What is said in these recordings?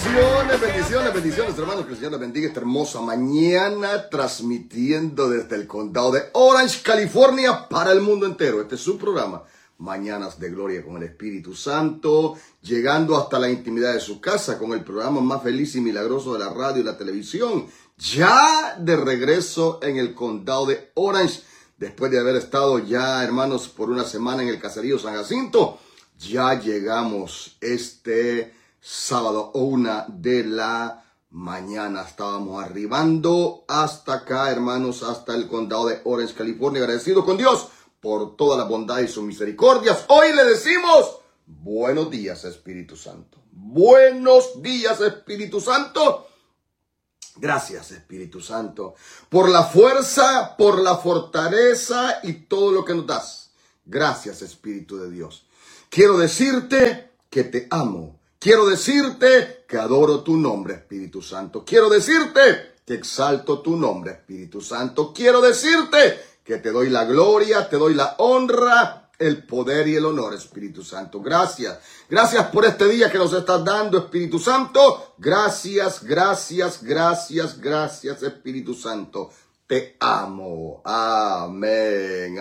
bendiciones, hermanos. Que el Señor les bendiga esta hermosa mañana, transmitiendo desde el condado de Orange, California, para el mundo entero. Este es su programa, Mañanas de Gloria con el Espíritu Santo, llegando hasta la intimidad de su casa con el programa más feliz y milagroso de la radio y la televisión. Ya de regreso en el condado de Orange, después de haber estado ya, hermanos, por una semana en el caserío San Jacinto. Ya llegamos este sábado, 1 de la mañana. Estábamos arribando hasta acá, hermanos, hasta el condado de Orange, California. Agradecido con Dios por toda la bondad y sus misericordias. Hoy le decimos, buenos días, Espíritu Santo. Buenos días, Espíritu Santo. Gracias, Espíritu Santo, por la fuerza, por la fortaleza y todo lo que nos das. Gracias, Espíritu de Dios. Quiero decirte que te amo. Quiero decirte que adoro tu nombre, Espíritu Santo. Quiero decirte que exalto tu nombre, Espíritu Santo. Quiero decirte que te doy la gloria, te doy la honra, el poder y el honor, Espíritu Santo. Gracias. Gracias por este día que nos estás dando, Espíritu Santo. Gracias, Espíritu Santo. Te amo. Amén.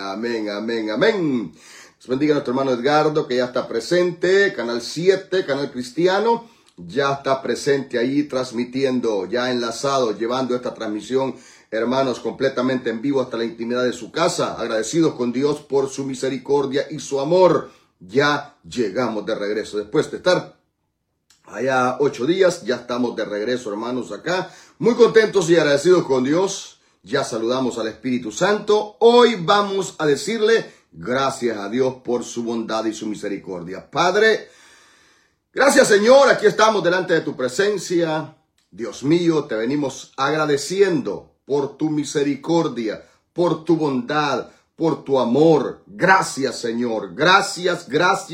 Bendiga a nuestro hermano Edgardo, que ya está presente, Canal 7, Canal Cristiano, ya está presente ahí transmitiendo, ya enlazado, llevando esta transmisión, hermanos, completamente en vivo hasta la intimidad de su casa. Agradecidos con Dios por su misericordia y su amor. Ya llegamos de regreso. Después de estar allá 8 días, ya estamos de regreso, hermanos, acá. Muy contentos y agradecidos con Dios. Ya saludamos al Espíritu Santo. Hoy vamos a decirle gracias a Dios por su bondad y su misericordia. Padre, gracias, Señor. Aquí estamos delante de tu presencia. Dios mío, te venimos agradeciendo por tu misericordia, por tu bondad, por tu amor. Gracias, Señor. Gracias,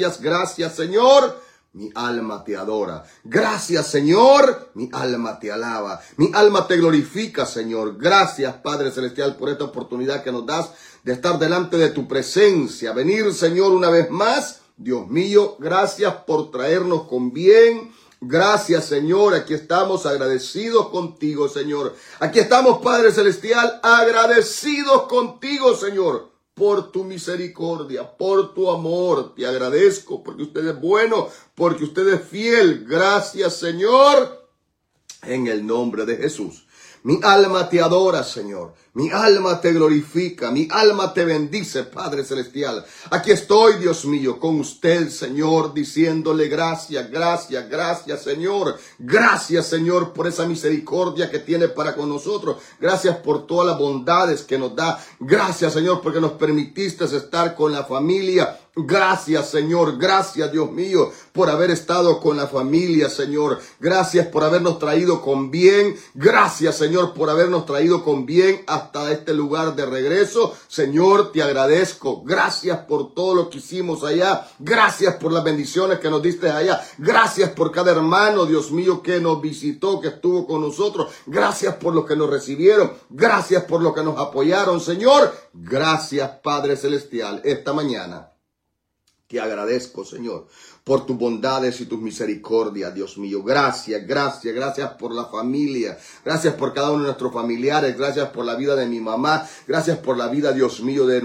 Señor. Mi alma te adora. Gracias, Señor. Mi alma te alaba. Mi alma te glorifica, Señor. Gracias, Padre Celestial, por esta oportunidad que nos das de estar delante de tu presencia. Venir, Señor, una vez más. Dios mío, gracias por traernos con bien. Gracias, Señor. Aquí estamos agradecidos contigo, Señor. Aquí estamos, Padre Celestial, agradecidos contigo, Señor, por tu misericordia, por tu amor. Te agradezco porque usted es bueno, porque usted es fiel. Gracias, Señor, en el nombre de Jesús. Mi alma te adora, Señor. Mi alma te glorifica. Mi alma te bendice, Padre Celestial. Aquí estoy, Dios mío, con usted, Señor, diciéndole gracias, Señor. Gracias, Señor, por esa misericordia que tiene para con nosotros. Gracias por todas las bondades que nos da. Gracias, Señor, porque nos permitiste estar con la familia. Gracias, Señor. Gracias, Dios mío, por haber estado con la familia, Señor. Gracias por habernos traído con bien. Gracias, Señor, por habernos traído con bien hasta este lugar de regreso. Señor, te agradezco. Gracias por todo lo que hicimos allá. Gracias por las bendiciones que nos diste allá. Gracias por cada hermano, Dios mío, que nos visitó, que estuvo con nosotros. Gracias por los que nos recibieron. Gracias por los que nos apoyaron, Señor. Gracias, Padre Celestial, esta mañana. Te agradezco, Señor, por tus bondades y tus misericordias, Dios mío. Gracias por la familia. Gracias por cada uno de nuestros familiares. Gracias por la vida de mi mamá. Gracias por la vida, Dios mío, de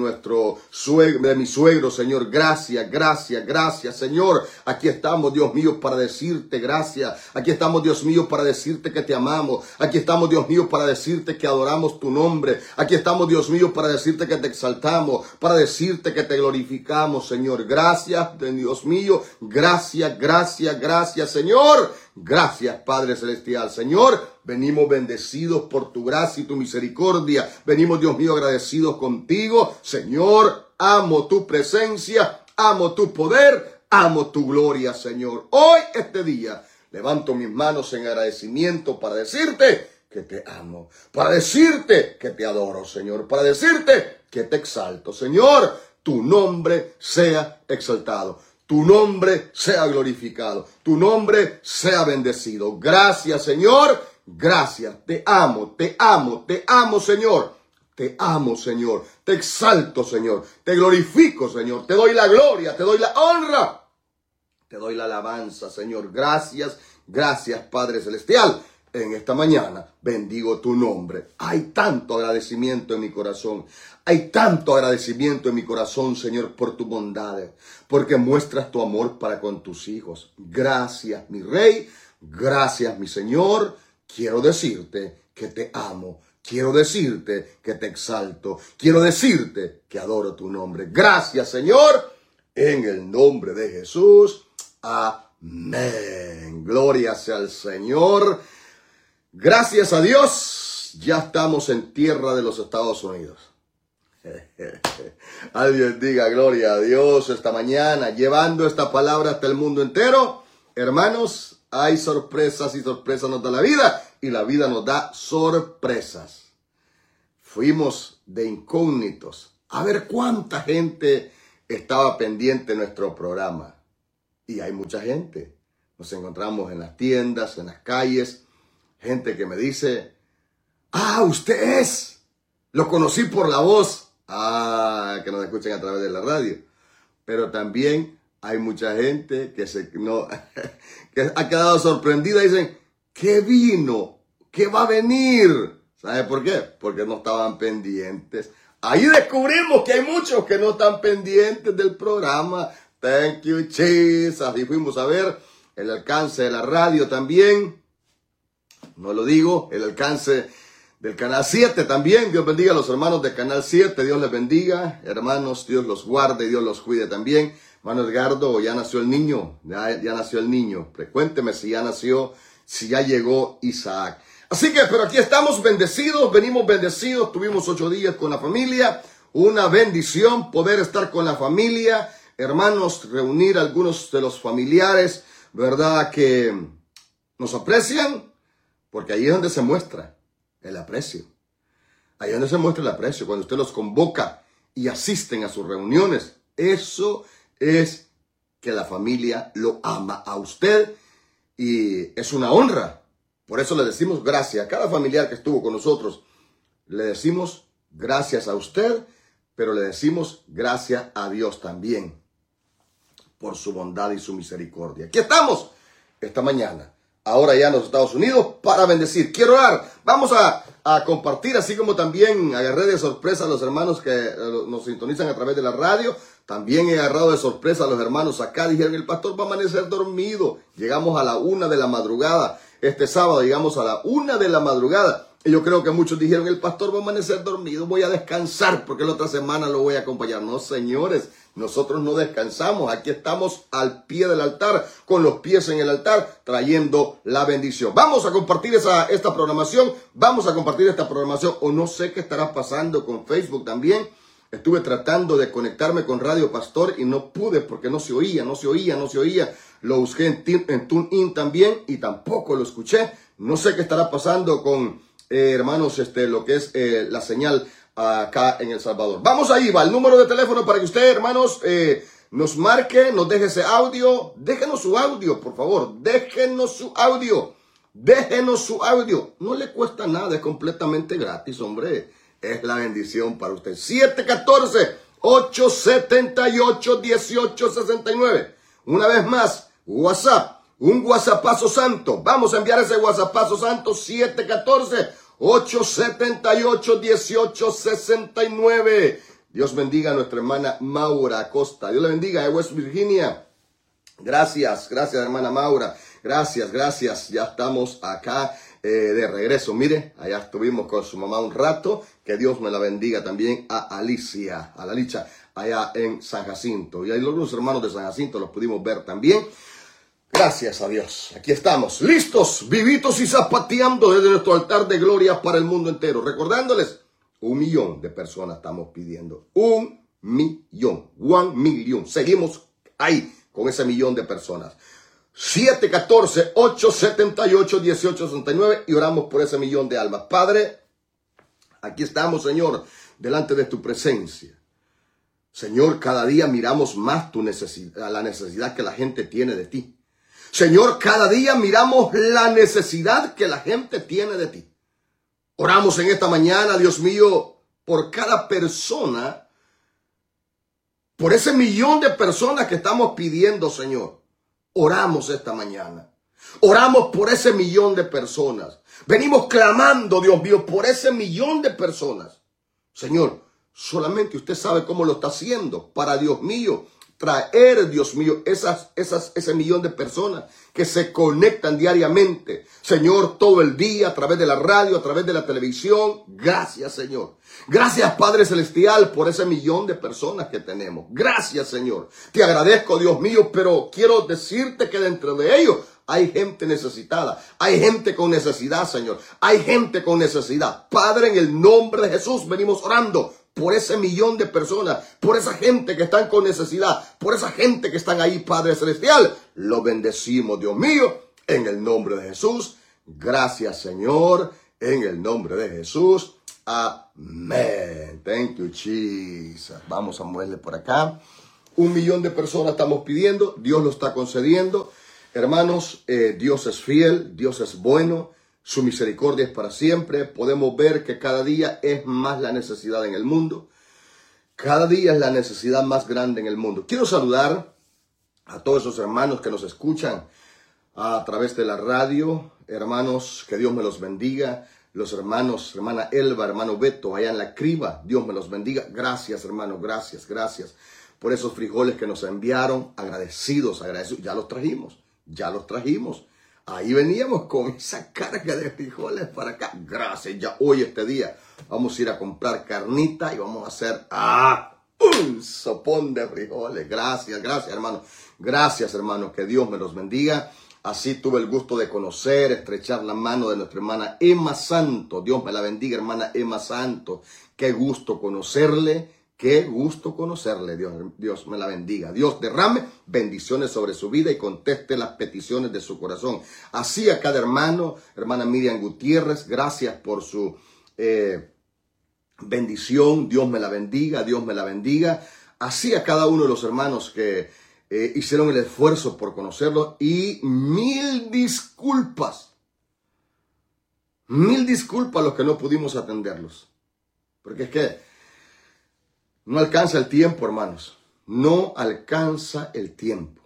mi suegro, Señor. Gracias, Señor. Aquí estamos, Dios mío, para decirte gracias. Aquí estamos, Dios mío, para decirte que te amamos. Aquí estamos, Dios mío, para decirte que adoramos tu nombre. Aquí estamos, Dios mío, para decirte que te exaltamos, para decirte que te glorificamos, Señor. Gracias, Dios mío. Gracias, Señor. Gracias, Padre Celestial. Señor, venimos bendecidos por tu gracia y tu misericordia. Venimos, Dios mío, agradecidos contigo. Señor, amo tu presencia, amo tu poder, amo tu gloria, Señor. Hoy, este día, levanto mis manos en agradecimiento para decirte que te amo, para decirte que te adoro, Señor, para decirte que te exalto, Señor. Tu nombre sea exaltado. Tu nombre sea glorificado. Tu nombre sea bendecido. Gracias, Señor. Gracias. Te amo, Señor. Te amo, Señor. Te exalto, Señor. Te glorifico, Señor. Te doy la gloria, te doy la honra. Te doy la alabanza, Señor. Gracias Gracias, Padre Celestial. En esta mañana bendigo tu nombre. Hay tanto agradecimiento en mi corazón. Hay tanto agradecimiento en mi corazón, Señor, por tu bondades, porque muestras tu amor para con tus hijos. Gracias, mi Rey. Gracias, mi Señor. Quiero decirte que te amo. Quiero decirte que te exalto. Quiero decirte que adoro tu nombre. Gracias, Señor. En el nombre de Jesús. Amén. Gloria sea al Señor. Gracias a Dios, ya estamos en tierra de los Estados Unidos. Alguien diga gloria a Dios esta mañana, llevando esta palabra hasta el mundo entero. Hermanos, hay sorpresas y sorpresas nos da la vida y la vida nos da sorpresas. Fuimos de incógnitos a ver cuánta gente estaba pendiente de nuestro programa. Y hay mucha gente. Nos encontramos en las tiendas, en las calles. Gente que me dice, usted es, lo conocí por la voz, que nos escuchen a través de la radio. Pero también hay mucha gente que que ha quedado sorprendida y dicen, ¿qué vino? ¿Qué va a venir? ¿Sabe por qué? Porque no estaban pendientes. Ahí descubrimos que hay muchos que no están pendientes del programa. Thank you, Jesus. Y fuimos a ver el alcance de la radio también. No lo digo, el alcance del Canal 7 también. Dios bendiga a los hermanos del Canal 7. Dios les bendiga. Hermanos, Dios los guarde y Dios los cuide también. Hermano Edgardo, ya nació el niño. Ya nació el niño. Cuénteme si ya nació, si ya llegó Isaac. Así que, pero aquí estamos bendecidos, venimos bendecidos. Tuvimos 8 días con la familia. Una bendición poder estar con la familia. Hermanos, reunir a algunos de los familiares, ¿verdad? Que nos aprecian. Porque ahí es donde se muestra el aprecio. Ahí es donde se muestra el aprecio. Cuando usted los convoca y asisten a sus reuniones. Eso es que la familia lo ama a usted. Y es una honra. Por eso le decimos gracias a cada familiar que estuvo con nosotros. Le decimos gracias a usted. Pero le decimos gracias a Dios también. Por su bondad y su misericordia. Aquí estamos esta mañana. Ahora ya en los Estados Unidos para bendecir. Quiero orar. Vamos a compartir, así como también agarré de sorpresa a los hermanos que nos sintonizan a través de la radio. También he agarrado de sorpresa a los hermanos acá. Dijeron, el pastor va a amanecer dormido. Llegamos a la 1 de la madrugada. Este sábado llegamos a la 1 de la madrugada. Y yo creo que muchos dijeron, el pastor va a amanecer dormido. Voy a descansar porque la otra semana lo voy a acompañar. No, señores. Nosotros no descansamos, aquí estamos al pie del altar, con los pies en el altar, trayendo la bendición. Vamos a compartir esta programación, o no sé qué estará pasando con Facebook también. Estuve tratando de conectarme con Radio Pastor y no pude porque no se oía. Lo busqué en TuneIn también y tampoco lo escuché. No sé qué estará pasando con, hermanos, lo que es la señal acá en El Salvador. Vamos ahí, va el número de teléfono para que usted, hermanos, nos marque, nos deje ese audio. Déjenos su audio, por favor. Déjenos su audio. No le cuesta nada, es completamente gratis, hombre. Es la bendición para usted. 714-878-1869. Una vez más, WhatsApp. Un WhatsAppazo santo. Vamos a enviar ese WhatsAppazo santo. 714-878-1869. Dios bendiga a nuestra hermana Maura Acosta. Dios le bendiga de West Virginia. Gracias, hermana Maura. Gracias. Ya estamos acá de regreso. Mire, allá estuvimos con su mamá un rato. Que Dios me la bendiga también a Alicia, a la Licha, allá en San Jacinto. Y hay algunos hermanos de San Jacinto los pudimos ver también. Gracias a Dios. Aquí estamos, listos, vivitos y zapateando desde nuestro altar de gloria para el mundo entero. Recordándoles, 1 millón de personas estamos pidiendo. 1 millón. 1 million. Seguimos ahí con ese millón de personas. 714-878-1869 y oramos por ese millón de almas. Padre, aquí estamos, Señor, delante de tu presencia. Señor, cada día miramos más la necesidad que la gente tiene de ti. Señor, cada día miramos la necesidad que la gente tiene de ti. Oramos en esta mañana, Dios mío, por cada persona, por ese millón de personas que estamos pidiendo, Señor. Oramos esta mañana. Oramos por ese millón de personas. Venimos clamando, Dios mío, por ese millón de personas. Señor, solamente usted sabe cómo lo está haciendo para, Dios mío, traer, Dios mío, ese millón de personas que se conectan diariamente. Señor, todo el día, a través de la radio, a través de la televisión. Gracias, Señor. Gracias, Padre Celestial, por ese millón de personas que tenemos. Gracias, Señor. Te agradezco, Dios mío, pero quiero decirte que dentro de ellos hay gente necesitada. Hay gente con necesidad, Señor. Hay gente con necesidad. Padre, en el nombre de Jesús venimos orando por ese millón de personas, por esa gente que están con necesidad, por esa gente que están ahí, Padre Celestial. Lo bendecimos, Dios mío, en el nombre de Jesús. Gracias, Señor, en el nombre de Jesús. Amén. Thank you, Jesus. Vamos a moverle por acá. 1 millón de personas estamos pidiendo. Dios lo está concediendo. Hermanos, Dios es fiel, Dios es bueno. Su misericordia es para siempre. Podemos ver que cada día es más la necesidad en el mundo. Cada día es la necesidad más grande en el mundo. Quiero saludar a todos esos hermanos que nos escuchan a través de la radio. Hermanos, que Dios me los bendiga. Los hermanos, hermana Elba, hermano Beto, allá en la criba. Dios me los bendiga. Gracias, hermano. Gracias, gracias por esos frijoles que nos enviaron. Agradecidos. Ya los trajimos. Ya los trajimos. Ahí veníamos con esa carga de frijoles para acá. Gracias, ya hoy este día vamos a ir a comprar carnita y vamos a hacer un sopón de frijoles. Gracias, gracias, hermano. Gracias, hermano. Que Dios me los bendiga. Así tuve el gusto de conocer, estrechar la mano de nuestra hermana Emma Santo. Dios me la bendiga, hermana Emma Santo. Qué gusto conocerle. Qué gusto conocerle, Dios me la bendiga. Dios derrame bendiciones sobre su vida y conteste las peticiones de su corazón. Así a cada hermano, hermana Miriam Gutiérrez, gracias por su bendición. Dios me la bendiga, Dios me la bendiga. Así a cada uno de los hermanos que hicieron el esfuerzo por conocerlo. Y mil disculpas. Mil disculpas a los que no pudimos atenderlos. Porque es que no alcanza el tiempo, hermanos. No alcanza el tiempo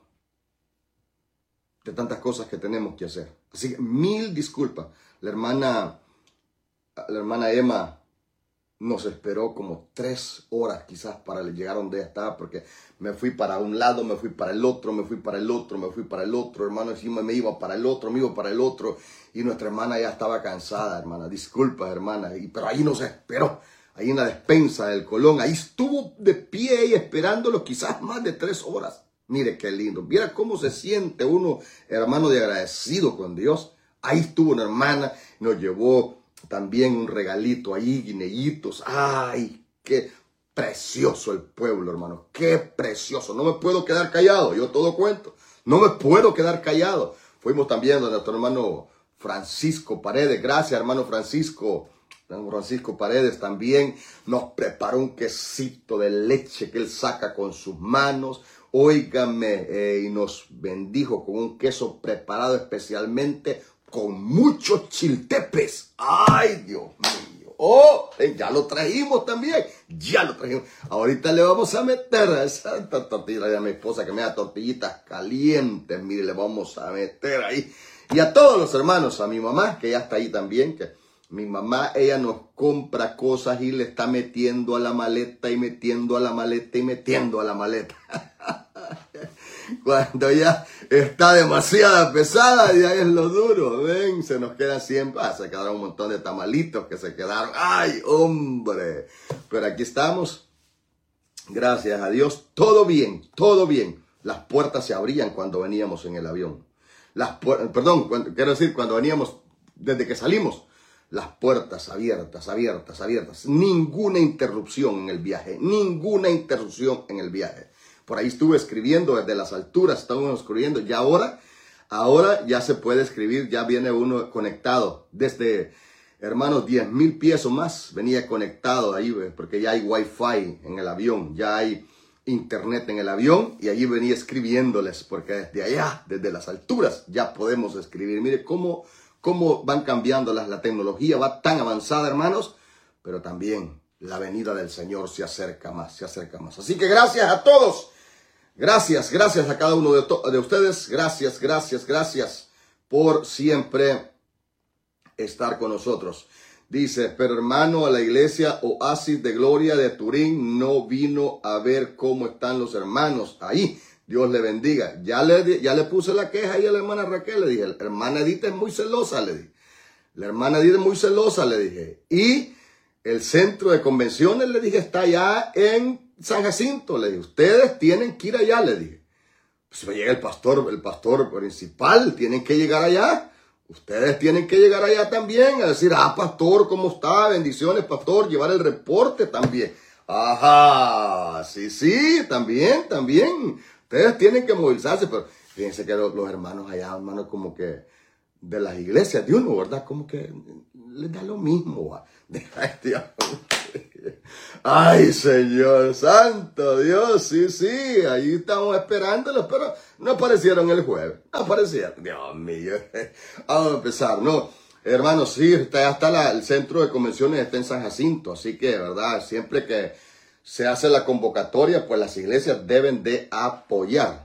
de tantas cosas que tenemos que hacer. Así que mil disculpas. La hermana Emma nos esperó como 3 horas quizás para llegar donde ella estaba, porque me fui para un lado, me fui para el otro, me fui para el otro, me fui para el otro, hermano, encima me iba para el otro, me iba para el otro, y nuestra hermana ya estaba cansada, hermana. Disculpa, hermana, pero ahí nos esperó. Ahí en la despensa del Colón, ahí estuvo de pie y esperándolo quizás más de 3 horas. Mire qué lindo. Viera cómo se siente uno, hermano, de agradecido con Dios. Ahí estuvo una hermana, nos llevó también un regalito ahí, guineitos. ¡Ay, qué precioso el pueblo, hermano! ¡Qué precioso! No me puedo quedar callado, yo todo cuento. No me puedo quedar callado. Fuimos también a nuestro hermano Francisco Paredes. Gracias, hermano Francisco. Francisco Paredes también nos preparó un quesito de leche que él saca con sus manos. Óigame, y nos bendijo con un queso preparado especialmente con muchos chiltepes. ¡Ay, Dios mío! ¡Oh! Ya lo trajimos también. Ya lo trajimos. Ahorita le vamos a meter a esa tortilla de mi esposa que me da tortillitas calientes. Mire, le vamos a meter ahí. Y a todos los hermanos, a mi mamá, que ya está ahí también, que mi mamá, ella nos compra cosas y le está metiendo a la maleta y metiendo a la maleta y metiendo a la maleta. Cuando ya está demasiado pesada, ya es lo duro. Ven, se nos queda siempre. Se quedaron un montón de tamalitos que se quedaron. ¡Ay, hombre! Pero aquí estamos. Gracias a Dios. Todo bien, todo bien. Las puertas se abrían cuando veníamos en el avión. Quiero decir, cuando veníamos, desde que salimos. Las puertas abiertas, abiertas, abiertas. Ninguna interrupción en el viaje. Ninguna interrupción en el viaje. Por ahí estuve escribiendo desde las alturas. Estábamos escribiendo. Y ahora ya se puede escribir. Ya viene uno conectado. Desde, hermanos, 10,000 pies o más. Venía conectado ahí. Porque ya hay wifi en el avión. Ya hay internet en el avión. Y allí venía escribiéndoles. Porque desde allá, desde las alturas, ya podemos escribir. Mire cómo van cambiando la tecnología, va tan avanzada, hermanos, pero también la venida del Señor se acerca más, se acerca más. Así que gracias a todos, gracias a cada uno de ustedes, gracias por siempre estar con nosotros. Dice, pero hermano, a la iglesia Oasis de Gloria de Turín no vino a ver cómo están los hermanos ahí. Dios le bendiga. Ya le puse la queja ahí a la hermana Raquel, le dije. La hermana Edith es muy celosa, le dije. La hermana Edith es muy celosa, le dije. Y el centro de convenciones, le dije, está allá en San Jacinto, le dije. Ustedes tienen que ir allá, le dije. Pues llega el pastor principal, tienen que llegar allá. Ustedes tienen que llegar allá también a decir, pastor, ¿cómo está? Bendiciones, pastor, llevar el reporte también. Ajá, sí, también. Ustedes tienen que movilizarse, pero fíjense que los hermanos allá, hermanos, como que de las iglesias de uno, ¿verdad? Como que les da lo mismo. Ay, Señor Santo, Dios, sí, ahí estamos esperándolos, pero no aparecieron el jueves, no aparecieron. Dios mío, vamos a empezar, ¿no? Hermanos, sí, ya está el centro de convenciones, está en San Jacinto, así que, ¿verdad? Siempre que se hace la convocatoria, pues las iglesias deben de apoyar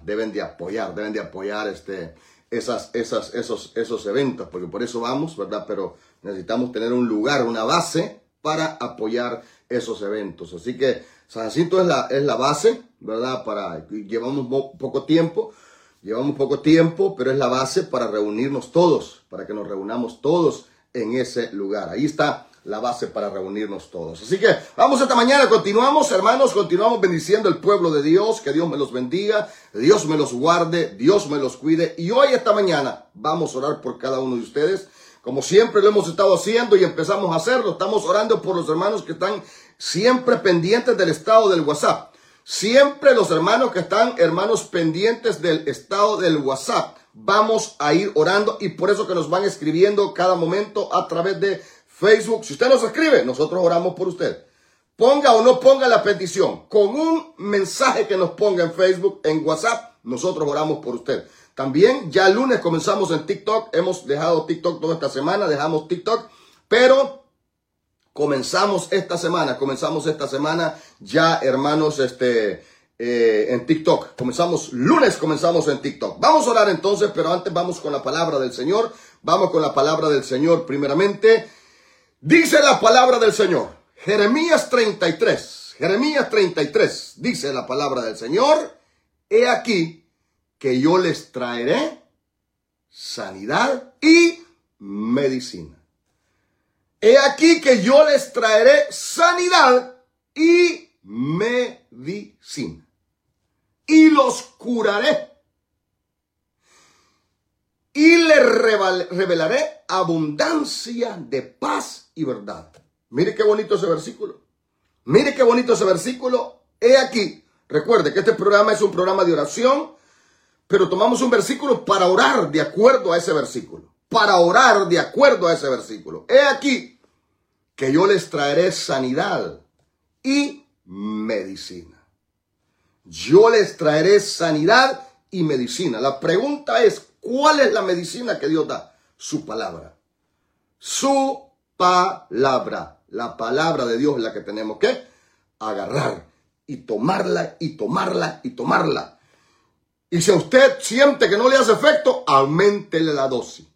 esos eventos, porque por eso vamos, ¿verdad? Pero necesitamos tener un lugar, una base para apoyar esos eventos. Así que San Jacinto es la base, ¿verdad? Llevamos poco tiempo, pero es la base para reunirnos todos, para que nos reunamos todos en ese lugar. Ahí está la base para reunirnos todos. Así que vamos esta mañana, continuamos, hermanos, continuamos bendiciendo el pueblo de Dios. Que Dios me los bendiga, Dios me los guarde, Dios me los cuide. Y hoy, esta mañana, vamos a orar por cada uno de ustedes. Como siempre lo hemos estado haciendo y empezamos a hacerlo. Estamos orando por los hermanos que están siempre pendientes del estado del WhatsApp. Siempre los hermanos que están, hermanos, pendientes del estado del WhatsApp. Vamos a ir orando y por eso que nos van escribiendo cada momento a través de Facebook. Si usted nos escribe, nosotros oramos por usted. Ponga o no ponga la petición. Con un mensaje que nos ponga en Facebook, en WhatsApp, nosotros oramos por usted. También ya el lunes comenzamos en TikTok. Hemos dejado TikTok toda esta semana. Dejamos TikTok. Pero comenzamos esta semana ya, hermanos, en TikTok. Lunes comenzamos en TikTok. Vamos a orar entonces, pero antes vamos con la palabra del Señor. Vamos con la palabra del Señor primeramente. Dice la palabra del Señor. Jeremías 33, dice la palabra del Señor. He aquí que yo les traeré sanidad y medicina. He aquí que yo les traeré sanidad y medicina. Y los curaré. Y les revelaré abundancia de paz y verdad. Mire qué bonito ese versículo. He aquí. Recuerde que este programa es un programa de oración, pero tomamos un versículo para orar de acuerdo a ese versículo. He aquí que yo les traeré sanidad y medicina. La pregunta es, ¿cuál es la medicina que Dios da? Su palabra. La palabra de Dios es la que tenemos que agarrar y tomarla. Y si a usted siente que no le hace efecto, auméntele la dosis.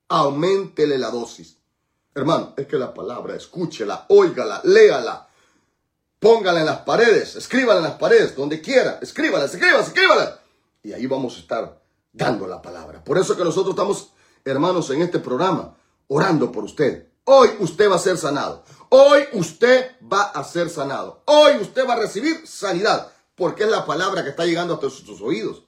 Hermano, es que la palabra, escúchela, óigala, léala. Póngala en las paredes, escríbala en las paredes, donde quiera. Escríbala. Y ahí vamos a estar dando la palabra. Por eso que nosotros estamos, hermanos, en este programa, orando por usted. Hoy usted va a ser sanado. Hoy usted va a recibir sanidad. Porque es la palabra que está llegando hasta sus oídos.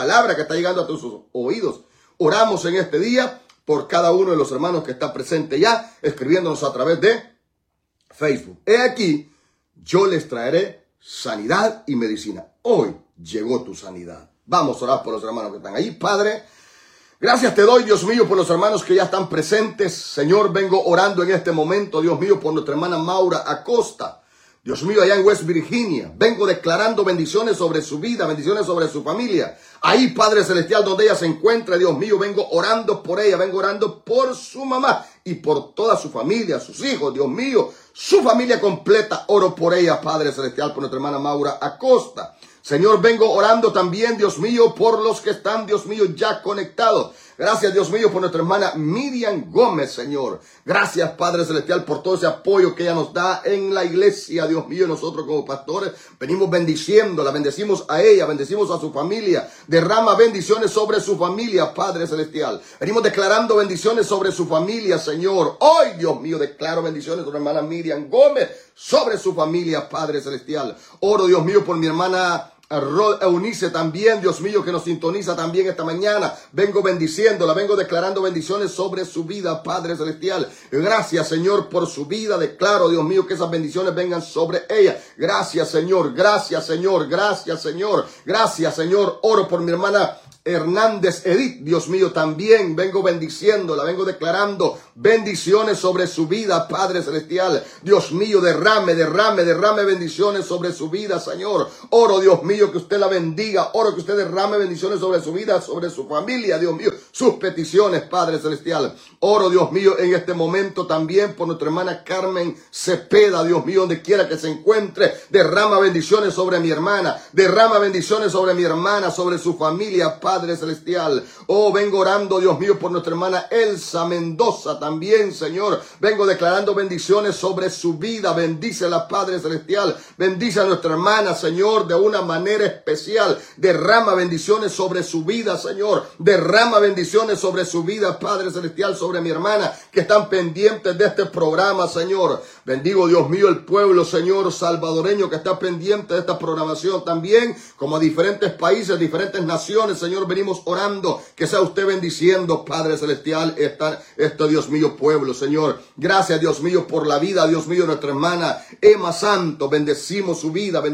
Oramos en este día por cada uno de los hermanos que está presente ya, escribiéndonos a través de Facebook. He aquí, yo les traeré sanidad y medicina. Hoy llegó tu sanidad. Vamos a orar por los hermanos que están ahí. Padre, gracias te doy, Dios mío, por los hermanos que ya están presentes. Señor, vengo orando en este momento, Dios mío, por nuestra hermana Maura Acosta. Dios mío, allá en West Virginia, vengo declarando bendiciones sobre su vida, bendiciones sobre su familia. Ahí, Padre Celestial, donde ella se encuentra, Dios mío, vengo orando por ella, vengo orando por su mamá y por toda su familia, sus hijos, Dios mío, su familia completa. Oro por ella, Padre Celestial, por nuestra hermana Maura Acosta. Señor, vengo orando también, Dios mío, por los que están, Dios mío, ya conectados. Gracias, Dios mío, por nuestra hermana Miriam Gómez, Señor. Gracias, Padre Celestial, por todo ese apoyo que ella nos da en la iglesia, Dios mío. Nosotros como pastores venimos bendiciéndola, bendecimos a ella, bendecimos a su familia. Derrama bendiciones sobre su familia, Padre Celestial. Venimos declarando bendiciones sobre su familia, Señor. Hoy, Dios mío, declaro bendiciones sobre mi hermana Miriam Gómez, sobre su familia, Padre Celestial. Oro, Dios mío, por mi hermana Eunice también, Dios mío, que nos sintoniza también esta mañana. Vengo bendiciéndola, vengo declarando bendiciones sobre su vida, Padre Celestial. Gracias, Señor, por su vida. Declaro, Dios mío, que esas bendiciones vengan sobre ella. Gracias, Señor. Gracias, Señor. Gracias, Señor. Gracias, Señor. Oro por mi hermana Hernández Edith, Dios mío, también vengo bendiciéndola, vengo declarando bendiciones sobre su vida, Padre Celestial. Dios mío, derrame bendiciones sobre su vida, Señor. Oro, Dios mío, que usted la bendiga. Oro que usted derrame bendiciones sobre su vida, sobre su familia, Dios mío. Sus peticiones, Padre Celestial. Oro, Dios mío, en este momento también por nuestra hermana Carmen Cepeda, Dios mío, donde quiera que se encuentre. Derrama bendiciones sobre mi hermana. Derrama bendiciones sobre mi hermana, sobre su familia, Padre Celestial. Oh, vengo orando, Dios mío, por nuestra hermana Elsa Mendoza también, Señor. Vengo declarando bendiciones sobre su vida. Bendícela, Padre Celestial. Bendice a nuestra hermana, Señor, de una manera especial. Derrama bendiciones sobre su vida, Señor. Derrama bendiciones sobre su vida, Padre Celestial, sobre mi hermana, que están pendientes de este programa, Señor. Bendigo, Dios mío, el pueblo, Señor, salvadoreño que está pendiente de esta programación también, como a diferentes países, diferentes naciones, Señor. Venimos orando que sea usted bendiciendo, Padre Celestial, este Dios mío, pueblo, Señor. Gracias, Dios mío, por la vida, Dios mío, nuestra hermana Emma Santo. Bendecimos su vida,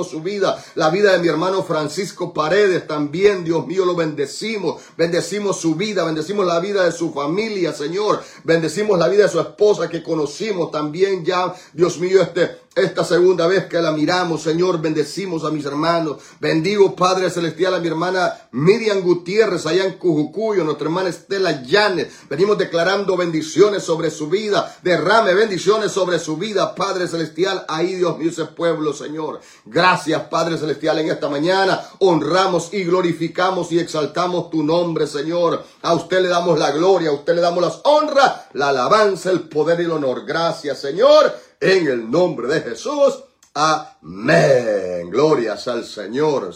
la vida de mi hermano Francisco Paredes también, Dios mío, lo bendecimos. Bendecimos su vida, bendecimos la vida de su familia, Señor. Bendecimos la vida de su esposa que conocimos también ya, Dios mío, esta segunda vez que la miramos, Señor. Bendecimos a mis hermanos. Bendigo, Padre Celestial, a mi hermana Miriam Gutiérrez allá en Cujucuyo, nuestra hermana Estela Llanes. Venimos declarando bendiciones sobre su vida. Derrame bendiciones sobre su vida, Padre Celestial. Ahí, Dios mío, ese pueblo, Señor. Gracias, Padre Celestial, en esta mañana. Honramos y glorificamos y exaltamos tu nombre, Señor. A usted le damos la gloria, a usted le damos las honras, la alabanza, el poder y el honor. Gracias, Señor. En el nombre de Jesús. Amén. Glorias al Señor.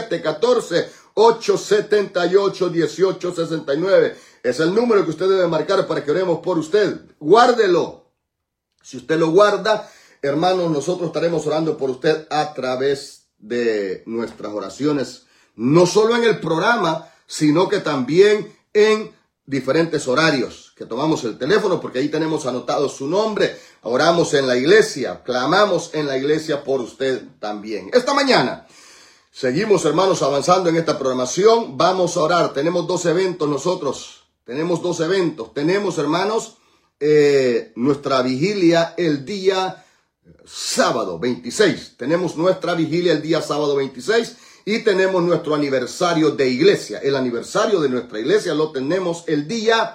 714-878-1869. Es el número que usted debe marcar para que oremos por usted. Guárdelo. Si usted lo guarda, hermanos, nosotros estaremos orando por usted a través de nuestras oraciones. No solo en el programa, sino que también en diferentes horarios que tomamos el teléfono, porque ahí tenemos anotado su nombre. Oramos en la iglesia, clamamos en la iglesia por usted también. Esta mañana seguimos, hermanos, avanzando en esta programación. Vamos a orar. Tenemos 2 eventos nosotros. Tenemos 2 eventos. Tenemos, hermanos, nuestra vigilia el día sábado 26. Tenemos nuestra vigilia el día sábado 26. Y tenemos nuestro aniversario de iglesia. El aniversario de nuestra iglesia lo tenemos el día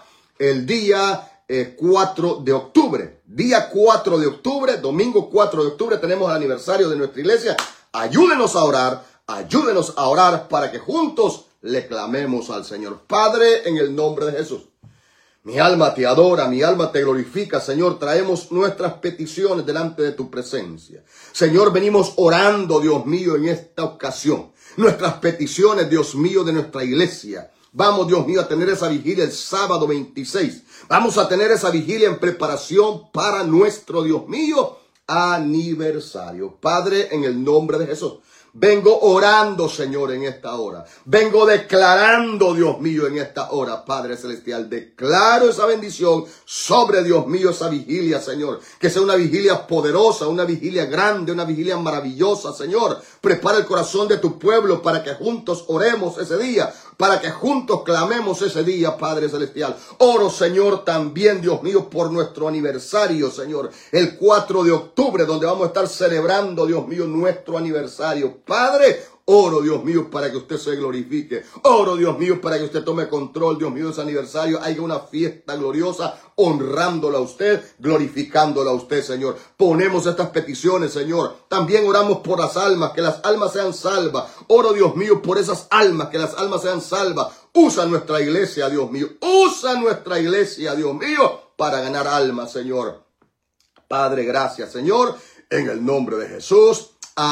4 de octubre. Día 4 de octubre, domingo 4 de octubre, tenemos el aniversario de nuestra iglesia. Ayúdenos a orar para que juntos le clamemos al Señor. Padre, en el nombre de Jesús. Mi alma te adora, mi alma te glorifica, Señor. Traemos nuestras peticiones delante de tu presencia. Señor, venimos orando, Dios mío, en esta ocasión. Nuestras peticiones, Dios mío, de nuestra iglesia. Vamos, Dios mío, a tener esa vigilia el sábado 26. Vamos a tener esa vigilia en preparación para nuestro, Dios mío, aniversario. Padre, en el nombre de Jesús. Vengo orando, Señor, en esta hora. Vengo declarando, Dios mío, en esta hora, Padre Celestial. Declaro esa bendición sobre, Dios mío, esa vigilia, Señor. Que sea una vigilia poderosa, una vigilia grande, una vigilia maravillosa, Señor. Prepara el corazón de tu pueblo para que juntos oremos ese día. Para que juntos clamemos ese día, Padre Celestial. Oro, Señor, también, Dios mío, por nuestro aniversario, Señor. El 4 de octubre, donde vamos a estar celebrando, Dios mío, nuestro aniversario. Padre, oro, Dios mío, para que usted se glorifique. Oro, Dios mío, para que usted tome control, Dios mío, de ese aniversario. Haya una fiesta gloriosa, honrándola a usted, glorificándola a usted, Señor. Ponemos estas peticiones, Señor. También oramos por las almas, que las almas sean salvas. Oro, Dios mío, por esas almas, que las almas sean salvas. Usa nuestra iglesia, Dios mío. Usa nuestra iglesia, Dios mío, para ganar almas, Señor. Padre, gracias, Señor, en el nombre de Jesús.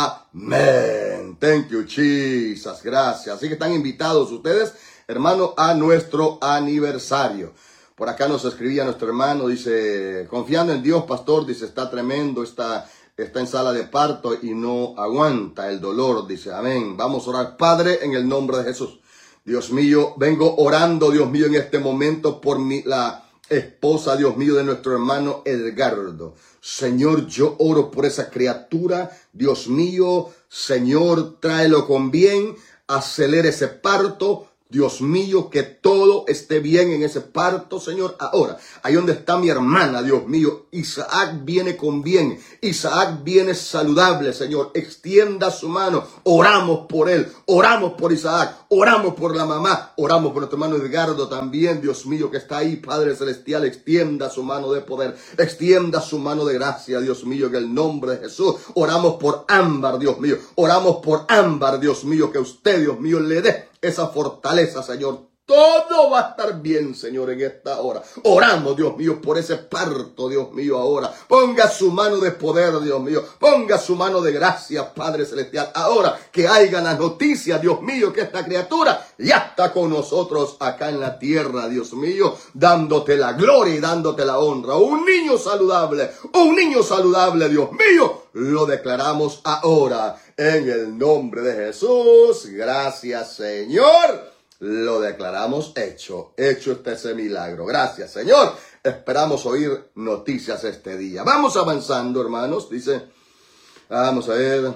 Amén. Thank you, Jesus. Gracias. Así que están invitados ustedes, hermanos, a nuestro aniversario. Por acá nos escribía nuestro hermano, dice, confiando en Dios, pastor, dice, está tremendo, está en sala de parto y no aguanta el dolor, dice, amén. Vamos a orar, Padre, en el nombre de Jesús. Dios mío, vengo orando, Dios mío, en este momento por la esposa, Dios mío, de nuestro hermano Edgardo. Señor, yo oro por esa criatura, Dios mío, Señor, tráelo con bien, acelere ese parto. Dios mío, que todo esté bien en ese parto, Señor. Ahora, ahí donde está mi hermana, Dios mío, Isaac viene con bien. Isaac viene saludable, Señor. Extienda su mano. Oramos por él. Oramos por Isaac. Oramos por la mamá. Oramos por nuestro hermano Edgardo también, Dios mío, que está ahí, Padre Celestial. Extienda su mano de poder. Extienda su mano de gracia, Dios mío, en el nombre de Jesús. Oramos por Ámbar, Dios mío. Oramos por Ámbar, Dios mío, que usted, Dios mío, le dé esa fortaleza, Señor. Todo va a estar bien, Señor, en esta hora. Oramos, Dios mío, por ese parto, Dios mío, ahora. Ponga su mano de poder, Dios mío. Ponga su mano de gracia, Padre Celestial. Ahora que haya la noticia, Dios mío, que esta criatura ya está con nosotros acá en la tierra, Dios mío, dándote la gloria y dándote la honra. Un niño saludable, Dios mío, lo declaramos ahora en el nombre de Jesús. Gracias, Señor. Lo declaramos hecho está ese milagro. Gracias, Señor. Esperamos oír noticias este día. Vamos avanzando, hermanos. Dice, vamos a ver.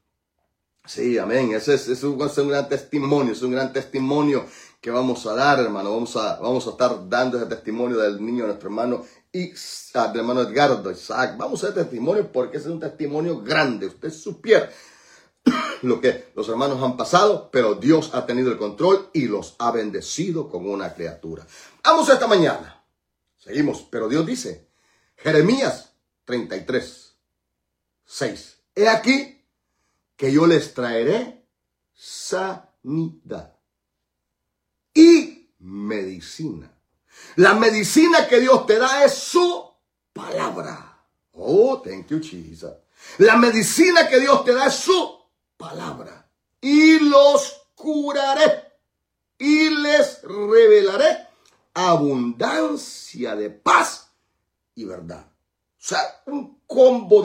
Sí, amén. Ese es un gran testimonio que vamos a dar, hermano. Vamos a estar dando ese testimonio del niño de nuestro hermano Isaac, del hermano Edgardo, Isaac. Vamos a dar testimonio porque ese es un testimonio grande. Usted supiera lo que los hermanos han pasado, pero Dios ha tenido el control y los ha bendecido con una criatura. Vamos esta mañana. Seguimos, pero Dios dice, Jeremías 33, 6. He aquí que yo les traeré sanidad y medicina. La medicina que Dios te da es su palabra. Oh, thank you, Jesus. La medicina que Dios te da es su palabra. Y los curaré y les revelaré abundancia de paz y verdad. O sea, un combo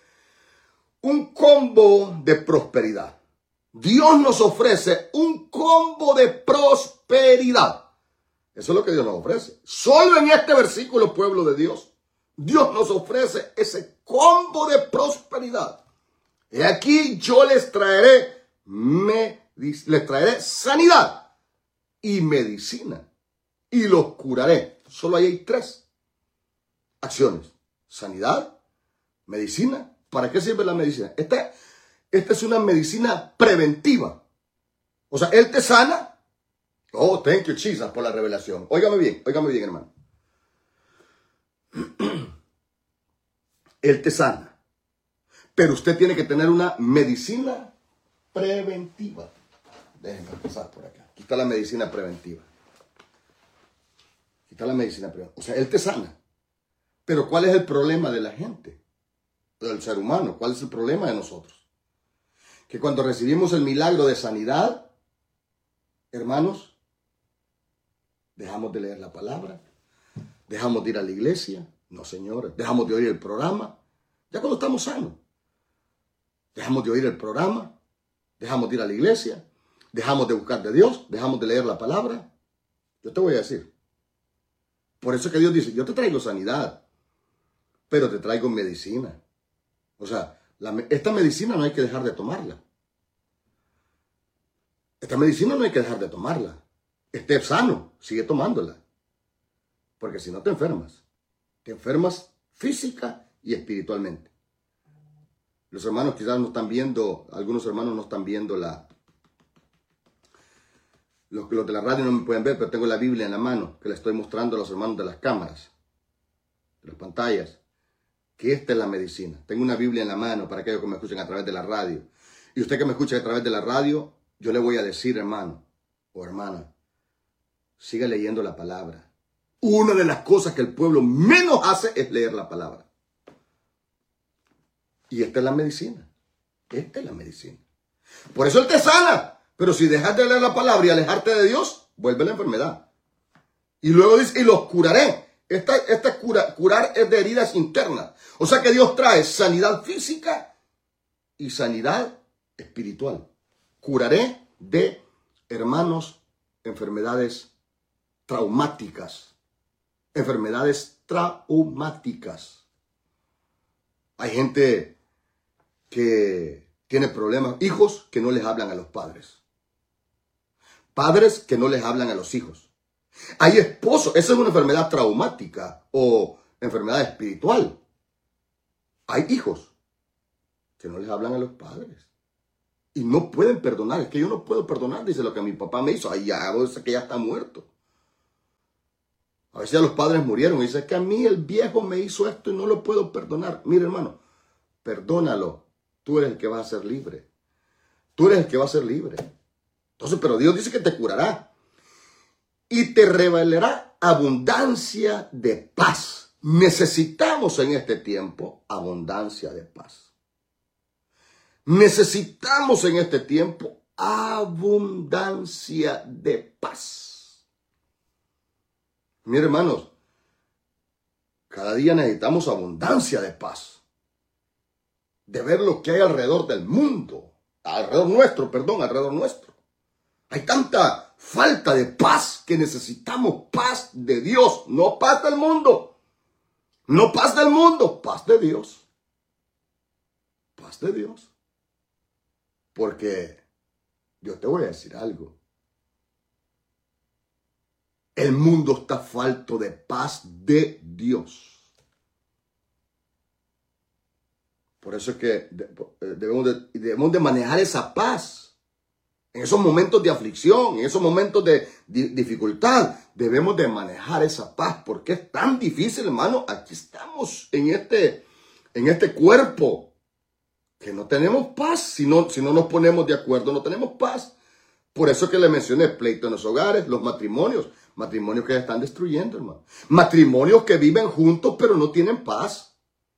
de prosperidad. Dios nos ofrece un combo de prosperidad. Eso es lo que Dios nos ofrece. Solo en este versículo, pueblo de Dios, Dios nos ofrece ese combo de prosperidad. Y aquí yo les traeré sanidad y medicina y los curaré. Solo ahí hay 3 acciones. Sanidad, medicina. ¿Para qué sirve la medicina? Esta es una medicina preventiva. O sea, Él te sana. Oh, thank you, Jesus, por la revelación. Óigame bien, hermano. Él te sana. Pero usted tiene que tener una medicina preventiva. Déjenme empezar por acá. Aquí está la medicina preventiva. O sea, Él te sana. Pero ¿cuál es el problema de la gente? Del ser humano. ¿Cuál es el problema de nosotros? Que cuando recibimos el milagro de sanidad, hermanos, dejamos de leer la palabra, dejamos de ir a la iglesia. No, señores. Dejamos de oír el programa. Ya cuando estamos sanos. Dejamos de oír el programa, dejamos de ir a la iglesia, dejamos de buscar de Dios, dejamos de leer la palabra. Yo te voy a decir. Por eso es que Dios dice, yo te traigo sanidad, pero te traigo medicina. O sea, esta medicina no hay que dejar de tomarla. Esté sano, sigue tomándola. Porque si no te enfermas. Te enfermas física y espiritualmente. Los hermanos quizás no están viendo, algunos hermanos no están viendo los de la radio no me pueden ver, pero tengo la Biblia en la mano, que le estoy mostrando a los hermanos de las cámaras, de las pantallas, que esta es la medicina. Tengo una Biblia en la mano para aquellos que me escuchen a través de la radio. Y usted que me escucha a través de la radio, yo le voy a decir, hermano o hermana, siga leyendo la palabra. Una de las cosas que el pueblo menos hace es leer la palabra. Y esta es la medicina. Esta es la medicina. Por eso Él te sana. Pero si dejas de leer la palabra y alejarte de Dios, vuelve la enfermedad. Y luego dice, y los curaré. Curar es de heridas internas. O sea que Dios trae sanidad física y sanidad espiritual. Curaré de, hermanos, enfermedades traumáticas. Enfermedades traumáticas. Hay gente que tiene problemas, hijos que no les hablan a los padres. Padres que no les hablan a los hijos. Hay esposos, esa es una enfermedad traumática o enfermedad espiritual. Hay hijos que no les hablan a los padres. Y no pueden perdonar. Es que yo no puedo perdonar, dice lo que mi papá me hizo. Ay, ya, es que ya está muerto. A veces ya los padres murieron y dice que a mí el viejo me hizo esto y no lo puedo perdonar. Mira, hermano, perdónalo. Tú eres el que va a ser libre. Tú eres el que va a ser libre. Entonces, pero Dios dice que te curará. Y te revelará abundancia de paz. Necesitamos en este tiempo abundancia de paz. Necesitamos en este tiempo abundancia de paz. Miren, hermanos, cada día necesitamos abundancia de paz. De ver lo que hay alrededor del mundo. Alrededor nuestro. Hay tanta falta de paz que necesitamos paz de Dios, no paz del mundo. No paz del mundo, paz de Dios. Paz de Dios. Porque yo te voy a decir algo. El mundo está falto de paz de Dios. Por eso es que debemos de manejar esa paz. En esos momentos de aflicción, en esos momentos de dificultad, debemos de manejar esa paz. Porque es tan difícil, hermano. Aquí estamos en este cuerpo que no tenemos paz. Si no nos ponemos de acuerdo, no tenemos paz. Por eso que le mencioné pleito en los hogares, los matrimonios. Matrimonios que se están destruyendo, hermano. Matrimonios que viven juntos pero no tienen paz.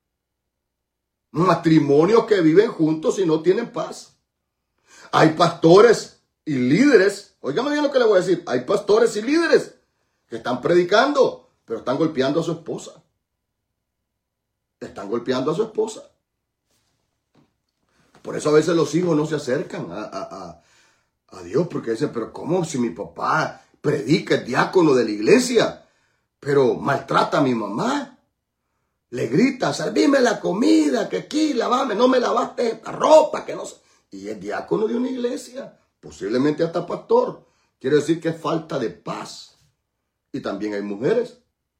Matrimonios que viven juntos y no tienen paz. Hay pastores y líderes, óigame bien lo que le voy a decir, hay pastores y líderes que están predicando, pero están golpeando a su esposa. Están golpeando a su esposa. Por eso a veces los hijos no se acercan a Dios, porque dicen, pero ¿cómo si mi papá predica, es diácono de la iglesia, pero maltrata a mi mamá? Le grita, servime la comida, que aquí, lavame, no me lavaste la ropa, que no sé. Y es diácono de una iglesia, posiblemente hasta pastor. Quiere decir que es falta de paz. Y también hay mujeres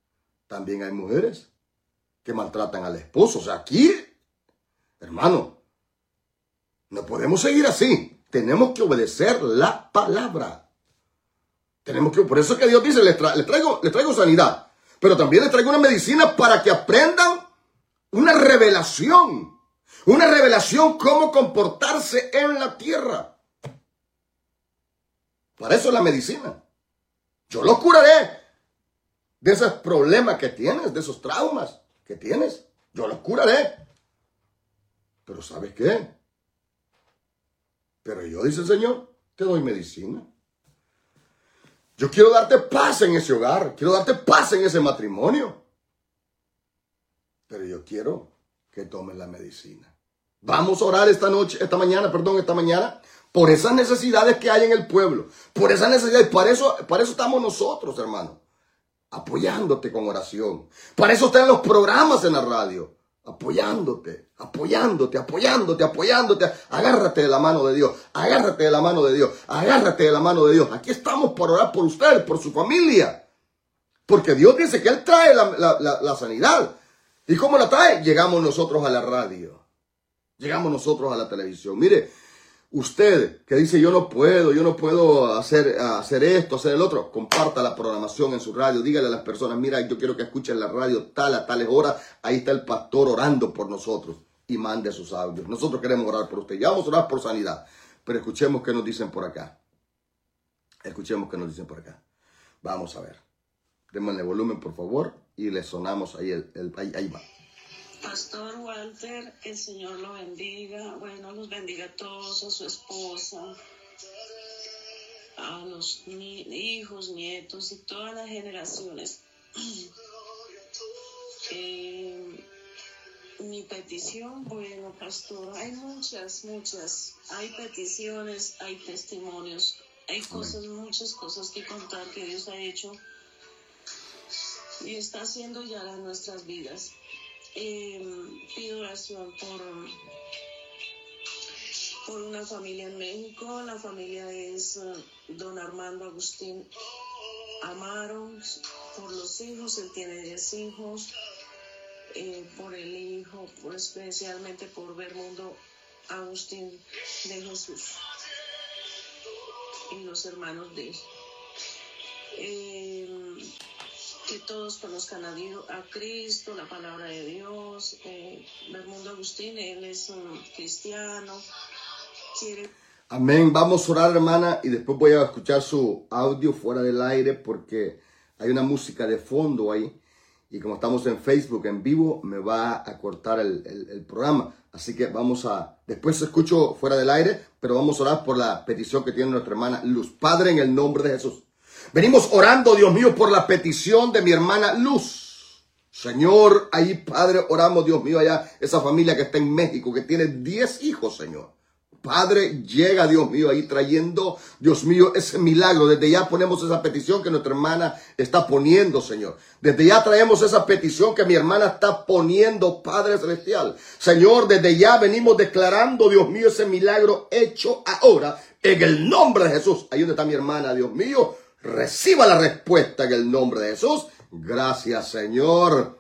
que maltratan al esposo. O sea, aquí, hermano, no podemos seguir así. Tenemos que obedecer la palabra. Por eso es que Dios dice, les traigo sanidad. Pero también les traigo una medicina para que aprendan una revelación. Una revelación cómo comportarse en la tierra. Para eso es la medicina. Yo los curaré de esos problemas que tienes, de esos traumas que tienes. Yo los curaré. Pero ¿sabes qué? Pero yo, dice el Señor, te doy medicina. Yo quiero darte paz en ese hogar. Quiero darte paz en ese matrimonio. Pero yo quiero que tomes la medicina. Vamos a orar esta mañana, por esas necesidades que hay en el pueblo. Por esas necesidades. Para eso estamos nosotros, hermano. Apoyándote con oración. Para eso están los programas en la radio. Apoyándote. Agárrate de la mano de Dios. Aquí estamos para orar por usted, por su familia. Porque Dios dice que Él trae la sanidad. ¿Y cómo la trae? Llegamos nosotros a la radio. Llegamos nosotros a la televisión. Mire, usted que dice yo no puedo hacer esto, hacer el otro, comparta la programación en su radio. Dígale a las personas, mira, yo quiero que escuchen la radio a tales horas. Ahí está el pastor orando por nosotros. Y mande sus audios. Nosotros queremos orar por usted. Ya vamos a orar por sanidad. Pero escuchemos qué nos dicen por acá. Vamos a ver. Démosle volumen, por favor, y le sonamos ahí, ahí va. Pastor Walter, que el Señor lo bendiga. Bueno, los bendiga a todos, a su esposa, a los hijos, nietos y todas las generaciones. Mi petición, bueno, pastor, hay muchas, hay peticiones, hay testimonios, hay cosas, muchas cosas que contar que Dios ha hecho y está haciendo ya en nuestras vidas. Pido oración por una familia en México. La familia es don Armando Agustín Amaro. Por los hijos, él tiene 10 hijos. Por el hijo, especialmente por Bermundo Agustín de Jesús y los hermanos de él. Que todos conozcan a Dios, a Cristo, la palabra de Dios. Bermundo Agustín, él es un cristiano. Amén. Vamos a orar, hermana, y después voy a escuchar su audio fuera del aire porque hay una música de fondo ahí. Y como estamos en Facebook en vivo, me va a cortar el programa. Así que después escucho fuera del aire, pero vamos a orar por la petición que tiene nuestra hermana Luz. Padre, en el nombre de Jesús. Venimos orando, Dios mío, por la petición de mi hermana Luz. Señor, ahí, Padre, oramos, Dios mío, allá, esa familia que está en México, que tiene 10 hijos, Señor. Padre, llega, Dios mío, ahí trayendo, Dios mío, ese milagro. Desde ya ponemos esa petición que nuestra hermana está poniendo, Señor. Desde ya traemos esa petición que mi hermana está poniendo, Padre Celestial. Señor, desde ya venimos declarando, Dios mío, ese milagro hecho ahora en el nombre de Jesús. Ahí donde está mi hermana, Dios mío, reciba la respuesta en el nombre de Jesús. Gracias, Señor.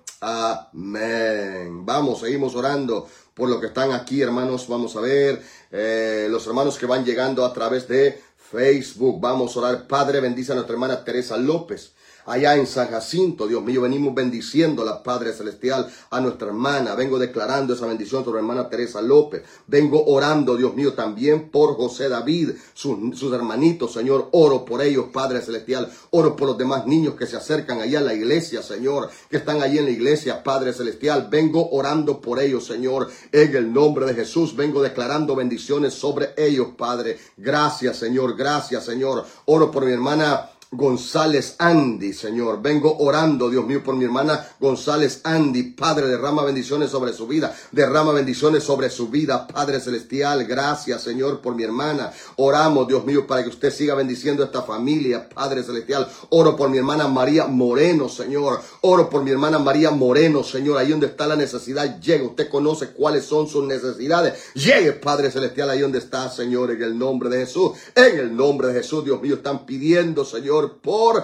Amén. Vamos, seguimos orando por los que están aquí, hermanos. Vamos a ver los hermanos que van llegando a través de Facebook. Vamos a orar. Padre, bendice a nuestra hermana Teresa López. Allá en San Jacinto, Dios mío, venimos bendiciéndola, Padre Celestial, a nuestra hermana. Vengo declarando esa bendición sobre la hermana Teresa López. Vengo orando, Dios mío, también por José David, sus hermanitos, Señor. Oro por ellos, Padre Celestial. Oro por los demás niños que se acercan allá a la iglesia, Señor, que están allí en la iglesia, Padre Celestial. Vengo orando por ellos, Señor, en el nombre de Jesús. Vengo declarando bendiciones sobre ellos, Padre. Gracias, Señor. Gracias, Señor. Oro por mi hermana González Andy, Señor. Vengo orando, Dios mío, por mi hermana González Andy. Padre, derrama bendiciones sobre su vida. Derrama bendiciones sobre su vida, Padre Celestial. Gracias, Señor, por mi hermana. Oramos, Dios mío, para que usted siga bendiciendo a esta familia, Padre Celestial. Oro por mi hermana María Moreno, Señor. Oro por mi hermana María Moreno, Señor. Ahí donde está la necesidad, llegue. Usted conoce cuáles son sus necesidades. Llegue, Padre Celestial, ahí donde está, Señor, en el nombre de Jesús. En el nombre de Jesús, Dios mío, están pidiendo, Señor, por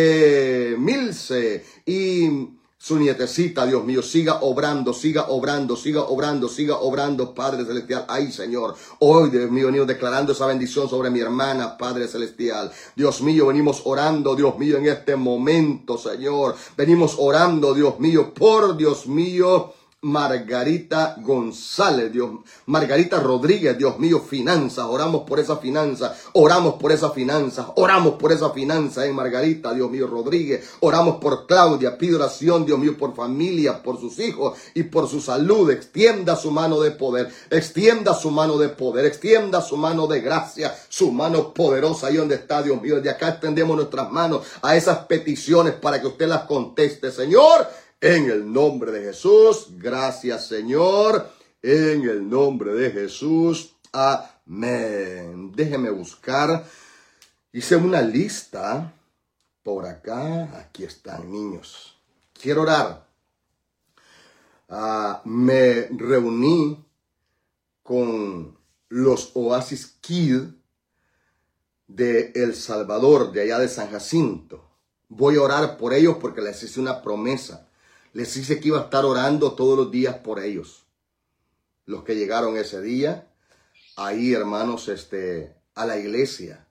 Milce y su nietecita, Dios mío, siga obrando, Padre Celestial. Ay, Señor, hoy, Dios mío, venimos declarando esa bendición sobre mi hermana, Padre Celestial. Dios mío, venimos orando, Dios mío, en este momento, Señor. Venimos orando, Dios mío, por Dios mío, Margarita González, Margarita Rodríguez, Dios mío, finanzas, oramos por esa finanza, Margarita, Dios mío, Rodríguez, oramos por Claudia, pido oración, Dios mío, por familia, por sus hijos y por su salud. Extienda su mano de poder, extienda su mano de gracia, su mano poderosa ahí donde está, Dios mío. Desde acá extendemos nuestras manos a esas peticiones para que usted las conteste, Señor. En el nombre de Jesús, gracias, Señor. En el nombre de Jesús, amén. Déjeme buscar. Hice una lista por acá. Aquí están, niños. Quiero orar. Me reuní con los Oasis Kids de El Salvador, de allá de San Jacinto. Voy a orar por ellos porque les hice una promesa. Les dice que iba a estar orando todos los días por ellos. Los que llegaron ese día, ahí, hermanos, a la iglesia.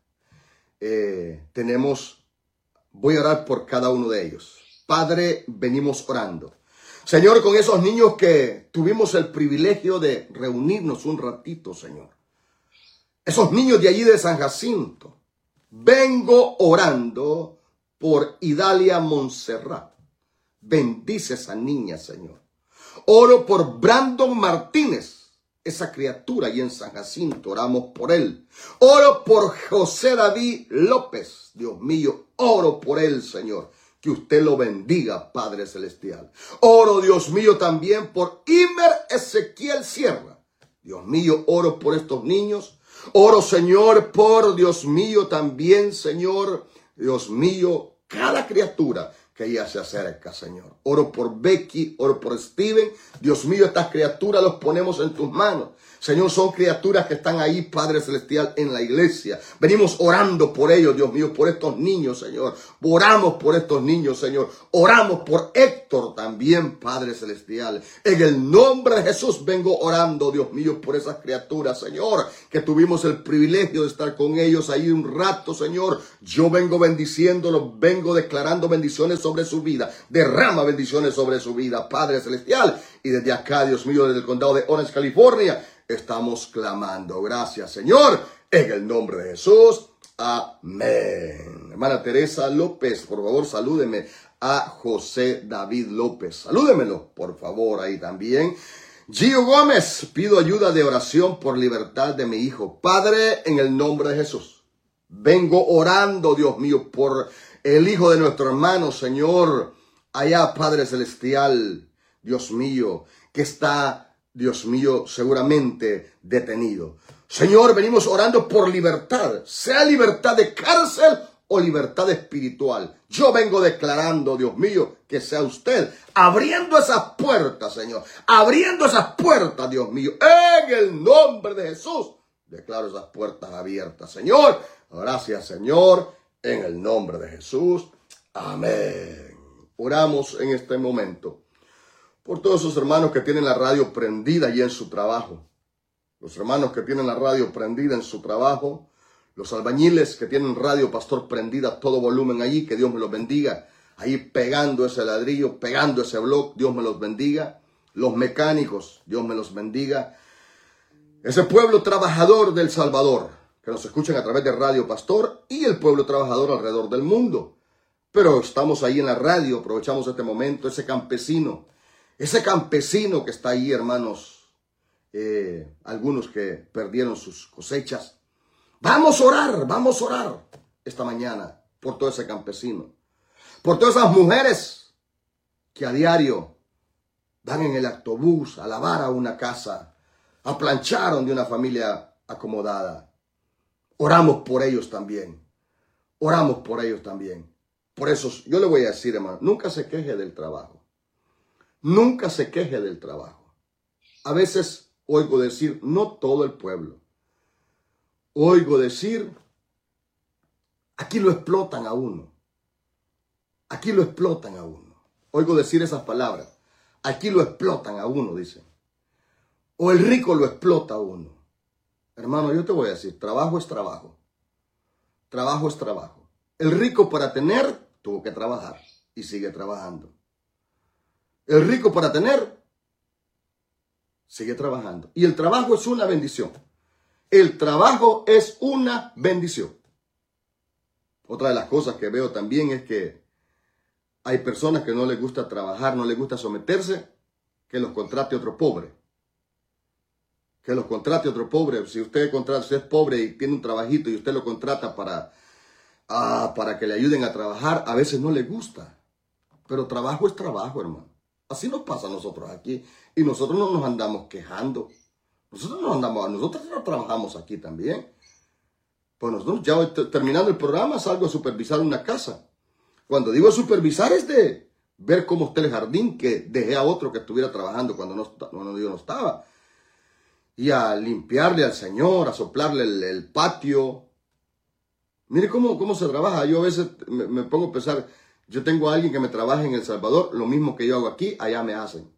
Voy a orar por cada uno de ellos. Padre, venimos orando. Señor, con esos niños que tuvimos el privilegio de reunirnos un ratito, Señor. Esos niños de allí de San Jacinto. Vengo orando por Idalia Montserrat. Bendice a esa niña, Señor. Oro por Brandon Martínez, esa criatura ahí en San Jacinto, oramos por él. Oro por José David López, Dios mío, oro por él, Señor. Que usted lo bendiga, Padre Celestial. Oro, Dios mío, también por Imer Ezequiel Sierra. Dios mío, oro por estos niños. Oro, Señor, por Dios mío también, Señor. Dios mío, cada criatura que ella se acerca, Señor. Oro por Becky, oro por Steven. Dios mío, estas criaturas los ponemos en tus manos. Señor, son criaturas que están ahí, Padre Celestial, en la iglesia. Venimos orando por ellos, Dios mío, por estos niños, Señor. Oramos por estos niños, Señor. Oramos por Héctor también, Padre Celestial. En el nombre de Jesús vengo orando, Dios mío, por esas criaturas, Señor, que tuvimos el privilegio de estar con ellos ahí un rato, Señor. Yo vengo bendiciéndolos, vengo declarando bendiciones sobre su vida. Derrama bendiciones sobre su vida, Padre Celestial. Y desde acá, Dios mío, desde el condado de Orange, California, estamos clamando. Gracias, Señor, en el nombre de Jesús. Amén. Hermana Teresa López, por favor, salúdeme a José David López. Salúdemelo, por favor, ahí también. Gio Gómez, pido ayuda de oración por libertad de mi hijo. Padre, en el nombre de Jesús, vengo orando, Dios mío, por el hijo de nuestro hermano, Señor, allá, Padre Celestial, Dios mío, que está, Dios mío, seguramente detenido. Señor, venimos orando por libertad, sea libertad de cárcel o libertad espiritual. Yo vengo declarando, Dios mío, que sea usted abriendo esas puertas, Señor, abriendo esas puertas, Dios mío, en el nombre de Jesús. Declaro esas puertas abiertas, Señor. Gracias, Señor, en el nombre de Jesús. Amén. Oramos en este momento por todos esos hermanos que tienen la radio prendida allí en su trabajo. Los hermanos que tienen la radio prendida en su trabajo. Los albañiles que tienen radio, pastor, prendida a todo volumen allí. Que Dios me los bendiga. Ahí pegando ese ladrillo, pegando ese bloque. Dios me los bendiga. Los mecánicos, Dios me los bendiga. Ese pueblo trabajador del Salvador, que nos escuchan a través de Radio Pastor, y el pueblo trabajador alrededor del mundo. Pero estamos ahí en la radio, aprovechamos este momento, ese campesino que está ahí, hermanos, algunos que perdieron sus cosechas. Vamos a orar esta mañana por todo ese campesino, por todas esas mujeres que a diario van en el autobús a lavar a una casa, a planchar de una familia acomodada. Oramos por ellos también. Oramos por ellos también. Por eso yo le voy a decir, hermano, nunca se queje del trabajo. Nunca se queje del trabajo. A veces oigo decir, no todo el pueblo. Oigo decir, aquí lo explotan a uno. Aquí lo explotan a uno. Oigo decir esas palabras. Aquí lo explotan a uno, dicen. O el rico lo explota a uno. Hermano, yo te voy a decir, trabajo es trabajo. Trabajo es trabajo. El rico para tener tuvo que trabajar y sigue trabajando. El rico para tener sigue trabajando. Y el trabajo es una bendición. El trabajo es una bendición. Otra de las cosas que veo también es que hay personas que no les gusta trabajar, no les gusta someterse, que los contrate otro pobre. Que los contrate otro pobre. Si usted es pobre y tiene un trabajito y usted lo contrata para que le ayuden a trabajar, a veces no le gusta. Pero trabajo es trabajo, hermano. Así nos pasa a nosotros aquí. Y nosotros no nos andamos quejando. Nosotros no trabajamos aquí también. Pues nosotros ya terminando el programa salgo a supervisar una casa. Cuando digo supervisar es de ver cómo está el jardín, que dejé a otro que estuviera trabajando cuando yo no estaba. Y a limpiarle al Señor, a soplarle el patio. Mire cómo se trabaja. Yo a veces me pongo a pensar, yo tengo a alguien que me trabaja en El Salvador, lo mismo que yo hago aquí, allá me hacen.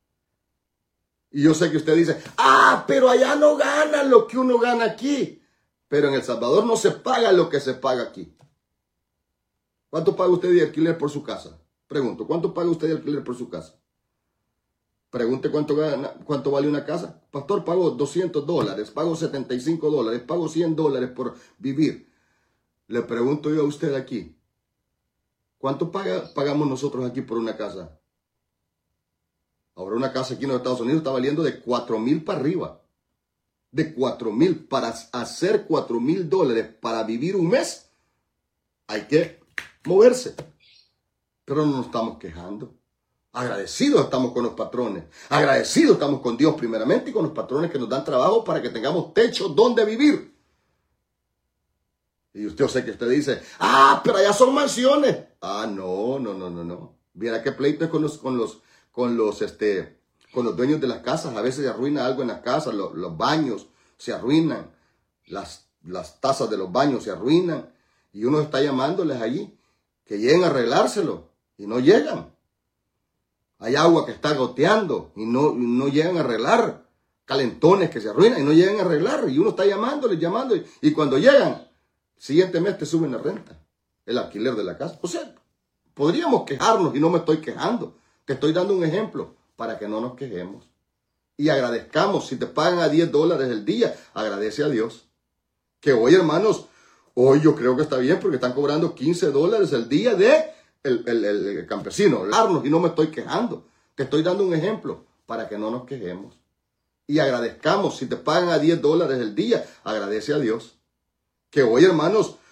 Y yo sé que usted dice, pero allá no ganan lo que uno gana aquí. Pero en El Salvador no se paga lo que se paga aquí. ¿Cuánto paga usted de alquiler por su casa? Pregunto, ¿cuánto paga usted de alquiler por su casa? Pregunte cuánto vale una casa. Pastor, pago $200, pago $75, pago $100 por vivir. Le pregunto yo a usted aquí, ¿Cuánto pagamos nosotros aquí por una casa? Ahora una casa aquí en los Estados Unidos está valiendo de 4,000 para arriba. De 4,000 para hacer $4,000 para vivir un mes. Hay que moverse. Pero no nos estamos quejando. Agradecidos estamos con los patrones. Agradecidos estamos con Dios primeramente y con los patrones que nos dan trabajo para que tengamos techo donde vivir. Y yo sé que usted dice, pero allá son mansiones. No. Viera qué pleito es con los dueños de las casas. A veces se arruina algo en las casas, los baños se arruinan, las tazas de los baños se arruinan. Y uno está llamándoles allí que lleguen a arreglárselo y no llegan. Hay agua que está goteando y no llegan a arreglar. Calentones que se arruinan y no llegan a arreglar. Y uno está llamando. Y cuando llegan, siguiente mes te suben la renta, el alquiler de la casa. O sea, podríamos quejarnos y no me estoy quejando. Te estoy dando un ejemplo para que no nos quejemos. Y agradezcamos. Si te pagan a $10 el día, agradece a Dios. Que hoy, hermanos, hoy yo creo que está bien porque están cobrando $15 el día de el campesino. Y no me estoy quejando. Te estoy dando un ejemplo para que no nos quejemos. Y agradezcamos. Si te pagan a $10 el día, agradece a Dios. Que hoy, hermanos,